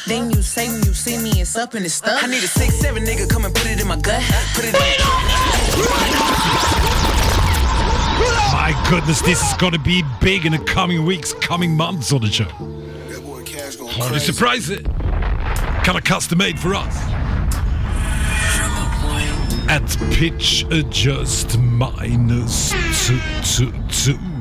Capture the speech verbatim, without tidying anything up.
Then you say when you see me, it's up and it's stuck. I need a six seven nigga come and put it in my gut. Put it in My goodness, this is gonna be big in the coming weeks, coming months on the show. Hardly surprising. Kind of custom made for us. At pitch adjust minus two, two, two.